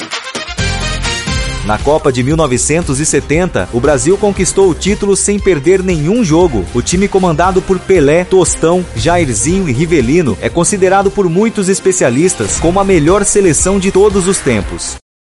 Na Copa de 1970, o Brasil conquistou o título sem perder nenhum jogo. O time comandado por Pelé, Tostão, Jairzinho e Rivelino é considerado por muitos especialistas como a melhor seleção de todos os tempos.